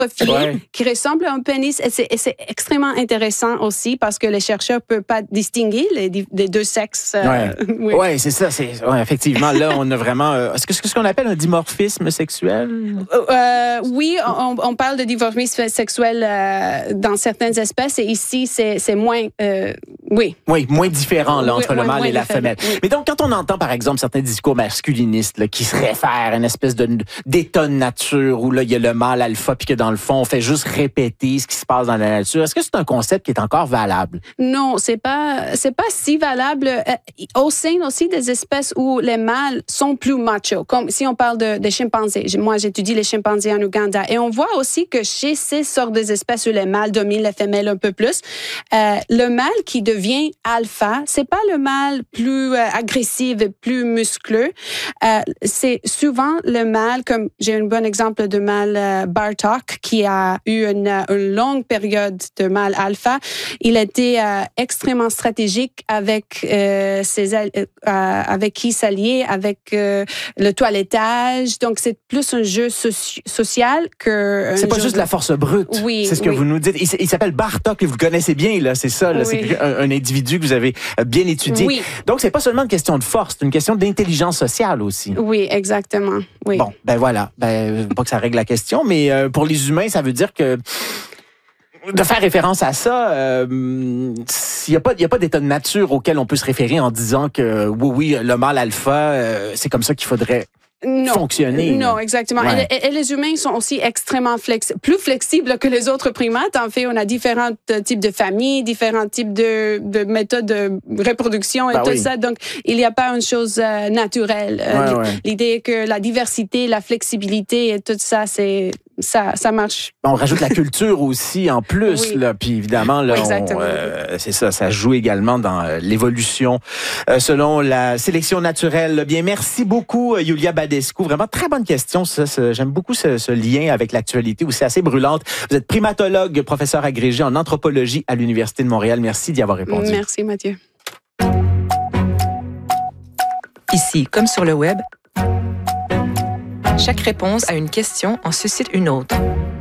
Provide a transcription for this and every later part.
profil qui ressemble à un pénis. Et c'est extrêmement intéressant aussi parce que les chercheurs ne peuvent pas distinguer les deux sexes. Oui, c'est ça. Effectivement, là, on a vraiment... est-ce que c'est ce qu'on appelle un dimorphisme sexuel? Oui, on parle de dimorphisme sexuel dans certaines espèces et ici, c'est moins... Oui, moins différent là, entre le mâle et la femelle. Oui. Mais donc, quand on entend, par exemple, certains discours masculinistes là, qui se réfèrent à une espèce d'état de nature où là, il y a le mâle alpha puis que dans le fond, on fait juste répéter ce qui se passe dans la nature, est-ce que c'est un concept qui est encore valable? Non, c'est pas si valable. Au sein aussi des espèces où les mâles sont plus machos, comme si on parle des chimpanzés. Moi, j'étudie les chimpanzés en Ouganda et on voit aussi que chez ces sortes d'espèces où les mâles dominent les femelles un peu plus, le mâle qui devient alpha, c'est pas le mâle plus agressif et plus muscleux. C'est souvent le mâle, comme j'ai un bon exemple de mâle Bartok, qui a eu une longue période de mâle alpha. Il était extrêmement stratégique avec avec qui s'allier, avec le toilettage. Donc, c'est plus un jeu social que... C'est pas juste la force brute. Oui. C'est ce que vous nous dites. Il s'appelle Bartok, et vous le connaissez bien, là. C'est ça, là. Oui. C'est un individu que vous avez bien étudié. Oui. Donc, c'est pas seulement une question de force, c'est une question d'intelligence sociale aussi. Oui, exactement. Oui. Bon, voilà. Pas que ça règle la question, mais pour les humains, ça veut dire que de faire référence à ça, il n'y a pas d'état de nature auquel on peut se référer en disant que oui, le mâle alpha, c'est comme ça qu'il faudrait fonctionner. Non, exactement. Ouais. Et les humains sont aussi extrêmement plus flexibles que les autres primates. En fait, on a différents types de familles, différents types de méthodes de reproduction et tout ça. Donc, il n'y a pas une chose naturelle. L'idée est que la diversité, la flexibilité et tout ça, ça marche. On rajoute la culture aussi en plus, là. Puis évidemment, là, c'est ça joue également dans l'évolution selon la sélection naturelle. Bien, merci beaucoup, Iulia Badescu. Vraiment très bonne question. J'aime beaucoup ce lien avec l'actualité aussi assez brûlante. Vous êtes primatologue, professeur agrégé en anthropologie à l'Université de Montréal. Merci d'y avoir répondu. Merci, Mathieu. Ici, comme sur le web, chaque réponse à une question en suscite une autre.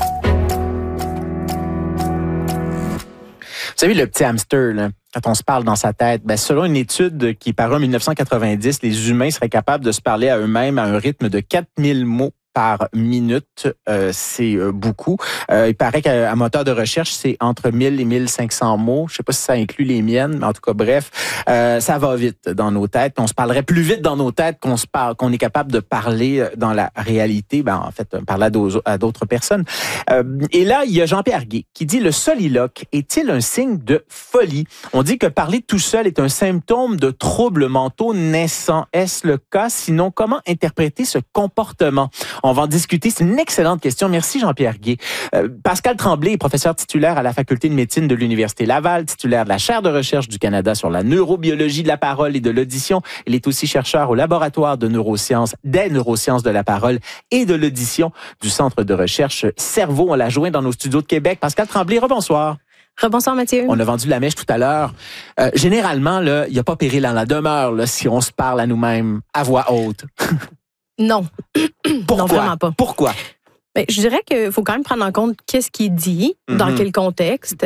Vous savez, le petit hamster, là, quand on se parle dans sa tête, selon une étude qui est parue en 1990, les humains seraient capables de se parler à eux-mêmes à un rythme de 4000 mots par minute, c'est beaucoup. Il paraît qu'à moteur de recherche, c'est entre 1000 et 1500 mots. Je sais pas si ça inclut les miennes, mais en tout cas, bref, ça va vite dans nos têtes. On se parlerait plus vite dans nos têtes qu'on est capable de parler dans la réalité. En fait, parler à d'autres personnes. Et là, il y a Jean-Pierre Gué qui dit « Le soliloque est-il un signe de folie? On dit que parler tout seul est un symptôme de troubles mentaux naissants. Est-ce le cas? Sinon, comment interpréter ce comportement? » On va en discuter. C'est une excellente question. Merci, Jean-Pierre Gué. Pascal Tremblay est professeur titulaire à la Faculté de médecine de l'Université Laval, titulaire de la chaire de recherche du Canada sur la neurobiologie de la parole et de l'audition. Il est aussi chercheur au laboratoire de neurosciences, des neurosciences de la parole et de l'audition du Centre de recherche Cerveau. On l'a joint dans nos studios de Québec. Pascal Tremblay, rebonsoir. Rebonsoir, Mathieu. On a vendu la mèche tout à l'heure. Généralement, il n'y a pas péril dans la demeure là, si on se parle à nous-mêmes à voix haute. Non. Pourquoi? Non, vraiment pas. Pourquoi? Je dirais qu'il faut quand même prendre en compte qu'est-ce qui est dit, dans quel contexte,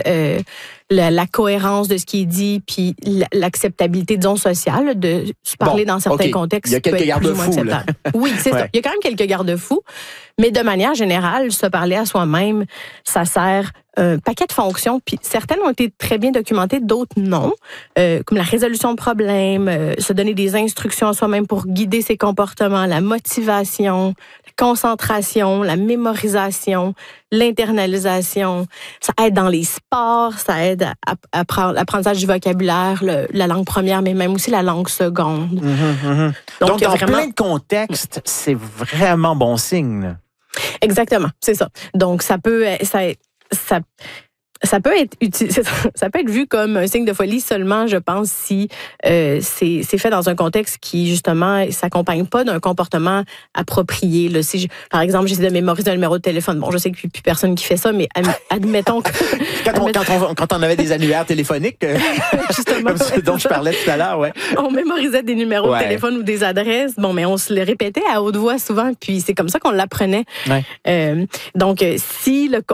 la cohérence de ce qui est dit, puis l'acceptabilité, disons, sociale de se parler dans certains contextes. Il y a quelques garde-fous. Oui, c'est ça. Il y a quand même quelques garde-fous, mais de manière générale, se parler à soi-même, ça sert un paquet de fonctions, puis certaines ont été très bien documentées, d'autres non, comme la résolution de problèmes, se donner des instructions à soi-même pour guider ses comportements, la motivation, la concentration, la mémorisation, l'internalisation. Ça aide dans les sports, ça aide à l'apprentissage du vocabulaire, la langue première, mais même aussi la langue seconde. Donc dans plein de contextes, c'est vraiment bon signe. Exactement, c'est ça. Donc, ça peut... Ça peut être ça peut être vu comme un signe de folie seulement, je pense, si c'est fait dans un contexte qui, justement, s'accompagne pas d'un comportement approprié. Là, si par exemple, j'essaie de mémoriser un numéro de téléphone. Bon, je sais qu'il n'y a plus personne qui fait ça, mais admettons que... Quand on avait des annuaires téléphoniques, justement, comme ce dont je parlais tout à l'heure, ouais. On mémorisait des numéros de téléphone ou des adresses. Bon, mais on se les répétait à haute voix souvent, puis c'est comme ça qu'on l'apprenait. Ouais. Donc, si